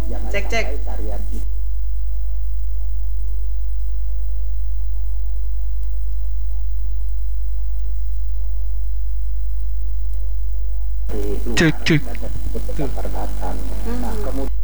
Jangan Cek cek. sampai tarian ini istilahnya tidak harus mengikuti budaya-budaya dari luar Cek cek. yang tersebut tetap Tuh. perbatasan. Nah, kemudian